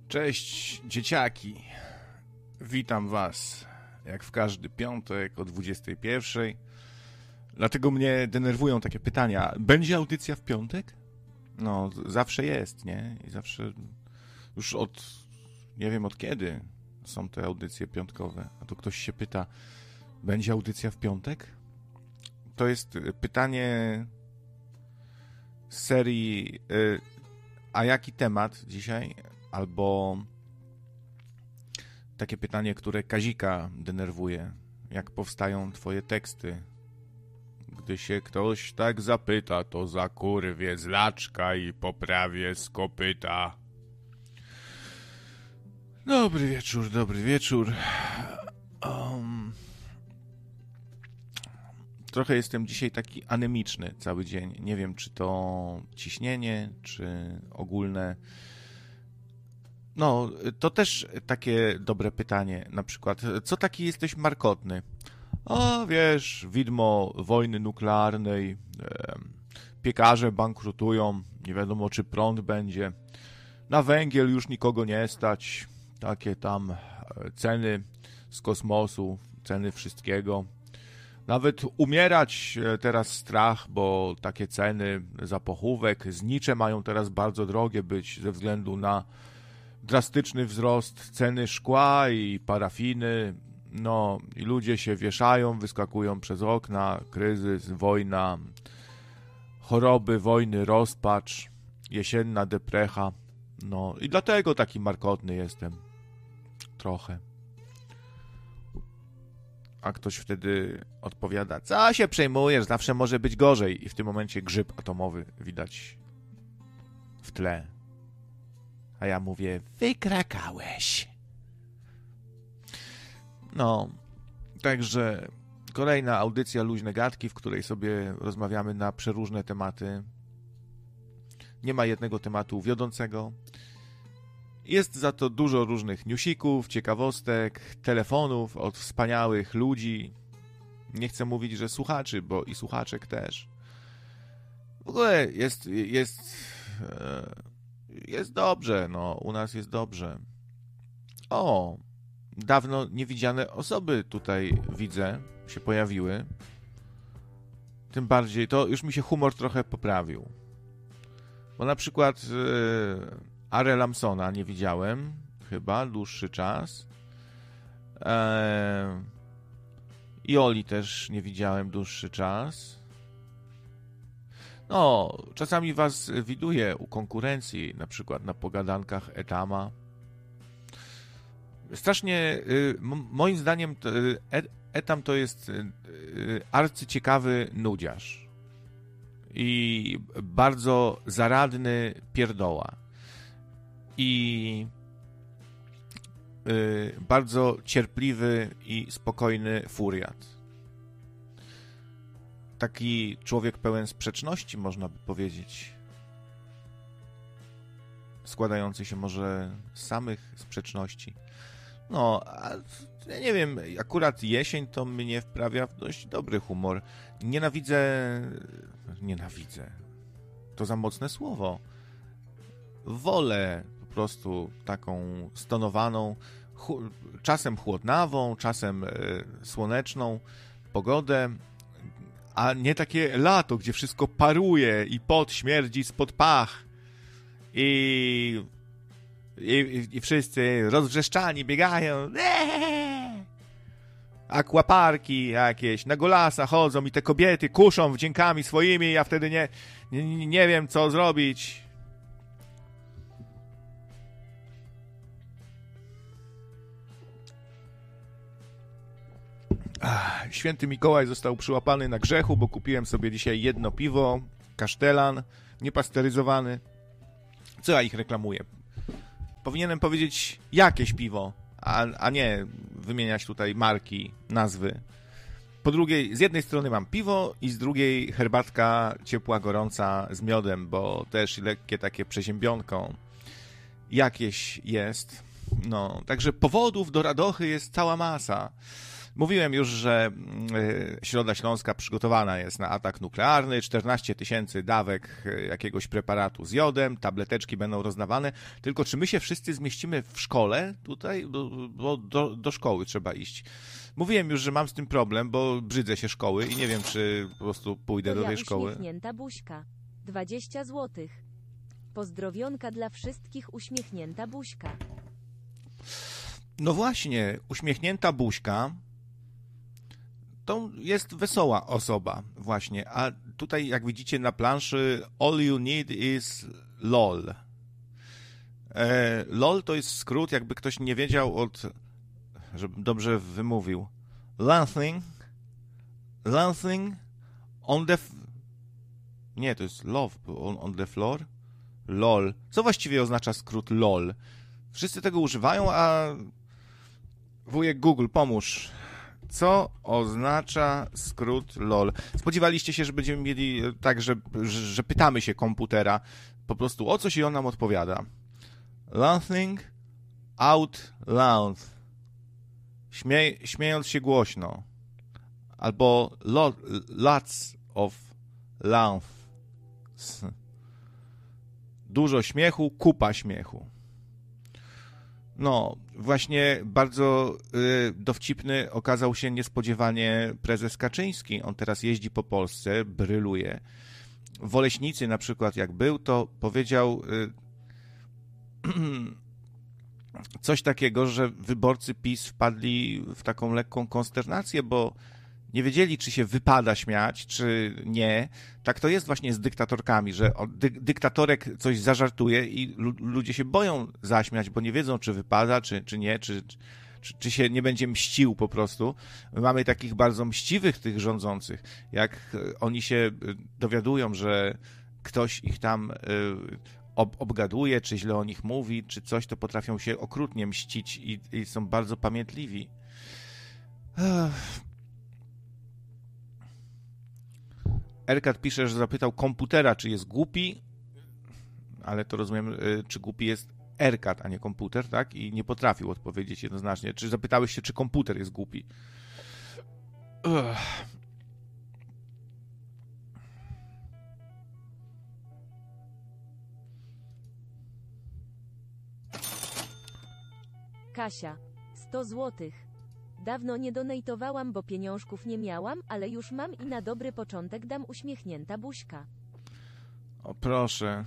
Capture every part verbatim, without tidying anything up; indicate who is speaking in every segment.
Speaker 1: Cześć dzieciaki, witam was jak w każdy piątek o dwudziestej pierwszej. Dlatego mnie denerwują takie pytania. Będzie audycja w piątek? No, zawsze jest, nie? I zawsze, już od, nie wiem od kiedy są te audycje piątkowe. A to ktoś się pyta, będzie audycja w piątek? To jest pytanie z serii, y, a jaki temat dzisiaj? Albo takie pytanie, które Kazika denerwuje. Jak powstają twoje teksty? Gdy się ktoś tak zapyta, to zakurwie z laczka i poprawię z kopyta. Dobry wieczór, dobry wieczór. Um, trochę jestem dzisiaj taki anemiczny cały dzień. Nie wiem, czy to ciśnienie, czy ogólne... No, to też takie dobre pytanie, na przykład, co taki jesteś markotny? O, wiesz, widmo wojny nuklearnej, e, piekarze bankrutują, nie wiadomo czy prąd będzie, na węgiel już nikogo nie stać, takie tam ceny z kosmosu, ceny wszystkiego. Nawet umierać teraz strach, bo takie ceny za pochówek, znicze mają teraz bardzo drogie być ze względu na drastyczny wzrost ceny szkła i parafiny, no i ludzie się wieszają, wyskakują przez okna, kryzys, wojna, choroby, wojny, rozpacz, jesienna deprecha, no i dlatego taki markotny jestem, trochę. A ktoś wtedy odpowiada, co się przejmujesz, zawsze może być gorzej i w tym momencie grzyb atomowy widać w tle. A ja mówię, wykrakałeś. No, także kolejna audycja Luźne Gadki, w której sobie rozmawiamy na przeróżne tematy. Nie ma jednego tematu wiodącego. Jest za to dużo różnych newsików, ciekawostek, telefonów od wspaniałych ludzi. Nie chcę mówić, że słuchaczy, bo i słuchaczek też. W ogóle jest... jest e, Jest dobrze, no, u nas jest dobrze. O, dawno niewidziane osoby tutaj widzę, się pojawiły. Tym bardziej, to już mi się humor trochę poprawił. Bo na przykład yy, Are Lamsona nie widziałem, chyba, dłuższy czas. Eee, I Oli też nie widziałem dłuższy czas. No, czasami was widuję u konkurencji, na przykład na pogadankach Etama. Strasznie, y, moim zdaniem, to, y, Etam to jest y, y, arcyciekawy nudziarz. I bardzo zaradny pierdoła. I y, bardzo cierpliwy i spokojny furiat. Taki człowiek pełen sprzeczności, można by powiedzieć. Składający się może z samych sprzeczności. No, a ja nie wiem, akurat jesień to mnie wprawia w dość dobry humor. Nienawidzę... Nienawidzę. To za mocne słowo. Wolę po prostu taką stonowaną, ch... czasem chłodnawą, czasem e, słoneczną pogodę, a nie takie lato, gdzie wszystko paruje i pot śmierdzi spod pach i, i, i wszyscy rozwrzeszczani biegają, eee! Akwaparki jakieś, na golasa chodzą i te kobiety kuszą wdziękami swoimi, ja wtedy nie, nie, nie wiem co zrobić. Ach, święty Mikołaj został przyłapany na grzechu, bo kupiłem sobie dzisiaj jedno piwo, kasztelan, niepasteryzowany. Co ja ich reklamuję? Powinienem powiedzieć jakieś piwo, a, a nie wymieniać tutaj marki, nazwy. Po drugiej, z jednej strony mam piwo i z drugiej herbatka ciepła, gorąca z miodem, bo też lekkie takie przeziębionką jakieś jest. No, także powodów do radochy jest cała masa. Mówiłem już, że Środa Śląska przygotowana jest na atak nuklearny, czternaście tysięcy dawek jakiegoś preparatu z jodem, tableteczki będą rozdawane, tylko czy my się wszyscy zmieścimy w szkole tutaj, bo, bo do, do szkoły trzeba iść. Mówiłem już, że mam z tym problem, bo brzydzę się szkoły i nie wiem, czy po prostu pójdę do tej szkoły.
Speaker 2: Uśmiechnięta buźka. dwadzieścia złotych. Pozdrowionka dla wszystkich, uśmiechnięta buźka.
Speaker 1: No właśnie, uśmiechnięta buźka to jest wesoła osoba właśnie, a tutaj jak widzicie na planszy all you need is lol. E, lol to jest skrót, jakby ktoś nie wiedział od, żebym dobrze wymówił, Lancing, Lancing on the, f... nie, to jest love, on, on the floor, lol. Co właściwie oznacza skrót lol? Wszyscy tego używają, a wujek Google, pomóż. Co oznacza skrót lol? Spodziewaliście się, że będziemy mieli tak, że, że, że pytamy się komputera po prostu o coś i on nam odpowiada. Laughing out loud. Śmie, śmiejąc się głośno. Albo lot, lots of laughs. Dużo śmiechu, kupa śmiechu. No, właśnie bardzo y, dowcipny okazał się niespodziewanie prezes Kaczyński. On teraz jeździ po Polsce, bryluje. W Oleśnicy na przykład jak był, to powiedział y, coś takiego, że wyborcy PiS wpadli w taką lekką konsternację, bo nie wiedzieli, czy się wypada śmiać, czy nie. Tak to jest właśnie z dyktatorkami, że dy dyktatorek coś zażartuje i ludzie się boją zaśmiać, bo nie wiedzą, czy wypada, czy, czy nie, czy, czy, czy się nie będzie mścił po prostu. My mamy takich bardzo mściwych tych rządzących. Jak oni się dowiadują, że ktoś ich tam ob obgaduje, czy źle o nich mówi, czy coś, to potrafią się okrutnie mścić i, i są bardzo pamiętliwi. Ech. Erkat pisze, że zapytał komputera, czy jest głupi, ale to rozumiem, czy głupi jest Erkat, a nie komputer, tak? I nie potrafił odpowiedzieć jednoznacznie. Czy zapytałeś się, czy komputer jest głupi? Ugh.
Speaker 2: Kasia, sto złotych. Dawno nie donejtowałam, bo pieniążków nie miałam, ale już mam i na dobry początek dam uśmiechnięta buźka.
Speaker 1: O proszę.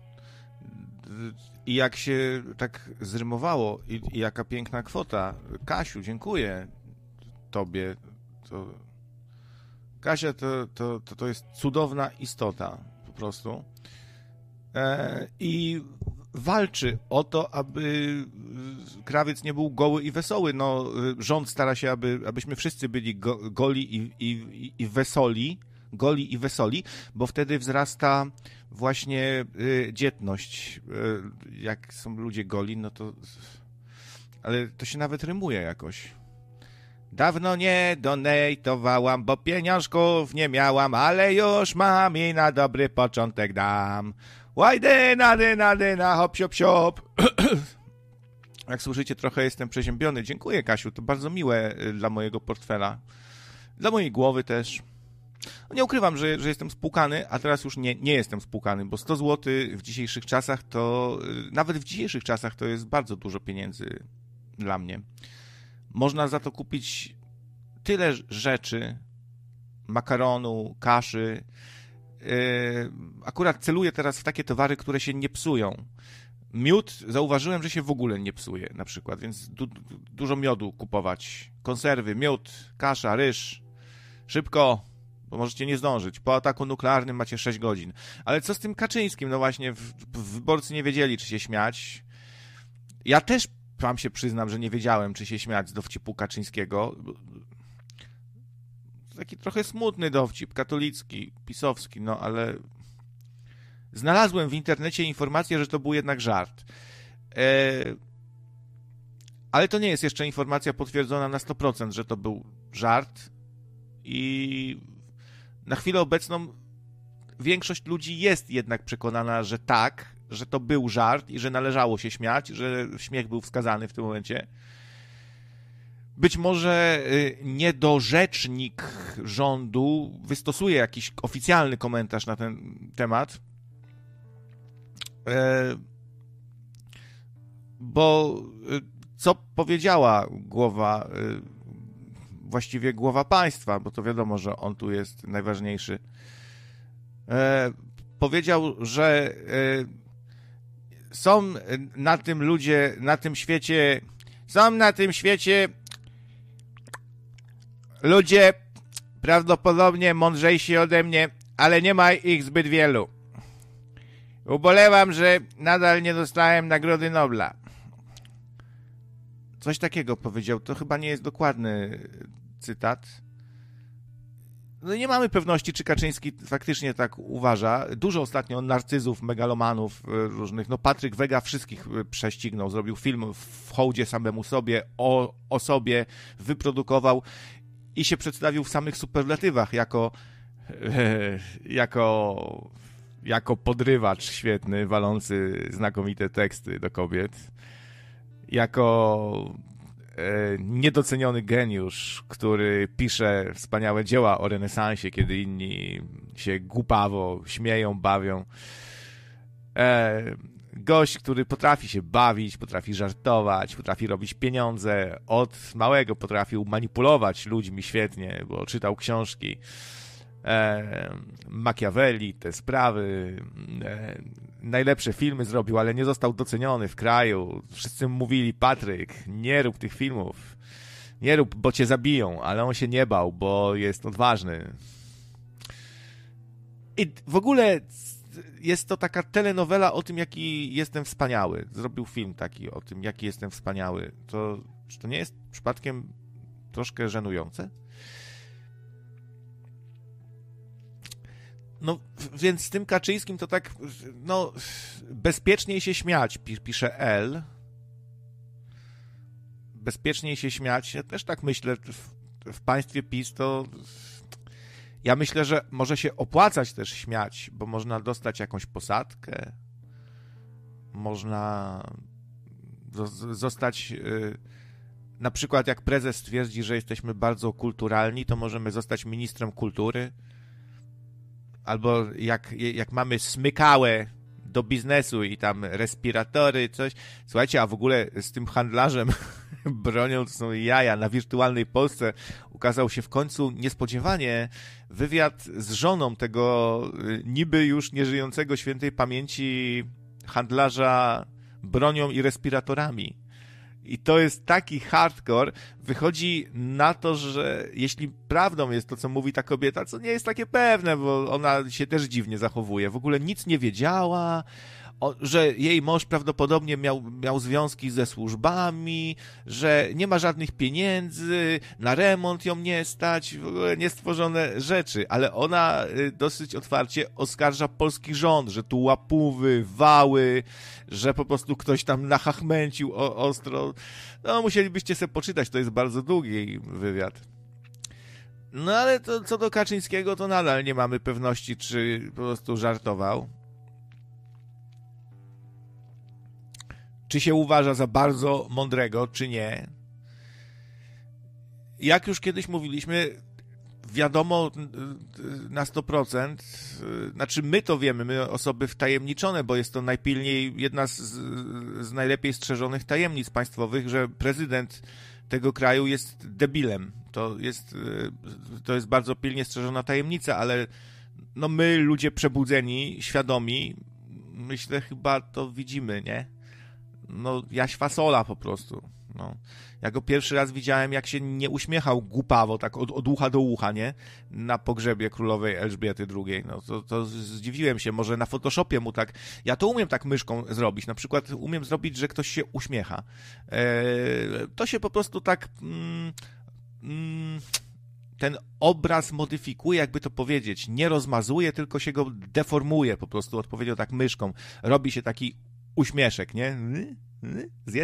Speaker 1: I jak się tak zrymowało i, i jaka piękna kwota. Kasiu, dziękuję tobie. To... Kasia to, to, to, to jest cudowna istota po prostu. E, I walczy o to, aby krawiec nie był goły i wesoły. No, rząd stara się, aby, abyśmy wszyscy byli go, goli i, i, i wesoli, goli i wesoli, bo wtedy wzrasta właśnie y, dzietność. Y, jak są ludzie goli, no to... Ale to się nawet rymuje jakoś. Dawno nie donejtowałam, bo pieniążków nie miałam, ale już mam i na dobry początek dam. Łaj, dyna, dyna, dyna, hop, siop, siop. Jak słyszycie, trochę jestem przeziębiony. Dziękuję, Kasiu, to bardzo miłe dla mojego portfela. Dla mojej głowy też. Nie ukrywam, że, że jestem spłukany, a teraz już nie, nie jestem spłukany, bo sto złotych w dzisiejszych czasach to, nawet w dzisiejszych czasach to jest bardzo dużo pieniędzy dla mnie. Można za to kupić tyle rzeczy, makaronu, kaszy. Akurat celuję teraz w takie towary, które się nie psują. Miód zauważyłem, że się w ogóle nie psuje na przykład, więc du dużo miodu kupować. Konserwy, miód, kasza, ryż. Szybko, bo możecie nie zdążyć. Po ataku nuklearnym macie sześć godzin. Ale co z tym Kaczyńskim? No właśnie, w, w, wyborcy nie wiedzieli, czy się śmiać. Ja też wam się przyznam, że nie wiedziałem, czy się śmiać z dowcipu Kaczyńskiego. Taki trochę smutny dowcip, katolicki, pisowski, no ale znalazłem w internecie informację, że to był jednak żart. E... Ale to nie jest jeszcze informacja potwierdzona na sto procent, że to był żart i na chwilę obecną większość ludzi jest jednak przekonana, że tak, że to był żart i że należało się śmiać, że śmiech był wskazany w tym momencie. być może niedorzecznik rządu wystosuje jakiś oficjalny komentarz na ten temat, bo co powiedziała głowa, właściwie głowa państwa, bo to wiadomo, że on tu jest najważniejszy, powiedział, że są na tym ludzie, na tym świecie, są na tym świecie ludzie prawdopodobnie mądrzejsi ode mnie, ale nie ma ich zbyt wielu. Ubolewam, że nadal nie dostałem Nagrody Nobla. Coś takiego powiedział. To chyba nie jest dokładny cytat. No nie mamy pewności, czy Kaczyński faktycznie tak uważa. Dużo ostatnio narcyzów, megalomanów różnych. No Patryk Wega wszystkich prześcignął. Zrobił film w hołdzie samemu sobie, o, o sobie, wyprodukował i się przedstawił w samych superlatywach jako e, jako jako podrywacz świetny, walący znakomite teksty do kobiet. Jako e, niedoceniony geniusz, który pisze wspaniałe dzieła o renesansie, kiedy inni się głupawo śmieją, bawią. E, gość, który potrafi się bawić, potrafi żartować, potrafi robić pieniądze. Od małego potrafił manipulować ludźmi świetnie, bo czytał książki. E, Machiavelli, te sprawy, e, najlepsze filmy zrobił, ale nie został doceniony w kraju. Wszyscy mówili: Patryk, nie rób tych filmów, nie rób, bo cię zabiją, ale on się nie bał, bo jest odważny. I w ogóle jest to taka telenowela o tym, jaki jestem wspaniały. Zrobił film taki o tym, jaki jestem wspaniały. To, czy to nie jest przypadkiem troszkę żenujące? No, więc z tym Kaczyńskim to tak, no, bezpieczniej się śmiać, pisze L. Bezpieczniej się śmiać. Ja też tak myślę, w, w państwie PiS to ja myślę, że może się opłacać też śmiać, bo można dostać jakąś posadkę, można zostać, na przykład jak prezes twierdzi, że jesteśmy bardzo kulturalni, to możemy zostać ministrem kultury. Albo jak, jak mamy smykałę do biznesu i tam respiratory, coś. Słuchajcie, a w ogóle z tym handlarzem bronią to są jaja. Na Wirtualnej Polsce ukazał się w końcu niespodziewanie wywiad z żoną tego niby już nieżyjącego świętej pamięci handlarza bronią i respiratorami. I to jest taki hardcore. Wychodzi na to, że jeśli prawdą jest to, co mówi ta kobieta, co nie jest takie pewne, bo ona się też dziwnie zachowuje. W ogóle nic nie wiedziała, o, że jej mąż prawdopodobnie miał, miał związki ze służbami, że nie ma żadnych pieniędzy, na remont ją nie stać, w ogóle niestworzone rzeczy. Ale ona dosyć otwarcie oskarża polski rząd, że tu łapówy, wały, że po prostu ktoś tam nachachmęcił o, ostro. No, musielibyście sobie poczytać, to jest bardzo długi wywiad. No, ale to, co do Kaczyńskiego, to nadal nie mamy pewności, czy po prostu żartował. Czy się uważa za bardzo mądrego, czy nie. Jak już kiedyś mówiliśmy, wiadomo na sto procent, znaczy my to wiemy, my osoby wtajemniczone, bo jest to najpilniej jedna z, z najlepiej strzeżonych tajemnic państwowych, że prezydent tego kraju jest debilem. To jest, to jest bardzo pilnie strzeżona tajemnica, ale no my, ludzie przebudzeni, świadomi, myślę, chyba to widzimy, nie? No, Jaś Fasola po prostu. No. Ja go pierwszy raz widziałem, jak się nie uśmiechał głupawo, tak od, od ucha do ucha, nie? Na pogrzebie królowej Elżbiety drugiej. No, to, to zdziwiłem się, może na Photoshopie mu tak... Ja to umiem tak myszką zrobić. Na przykład umiem zrobić, że ktoś się uśmiecha. Eee, to się po prostu tak... Mm, mm, ten obraz modyfikuje, jakby to powiedzieć. Nie rozmazuje, tylko się go deformuje po prostu odpowiednio tak myszką. Robi się taki uśmieszek, nie? Z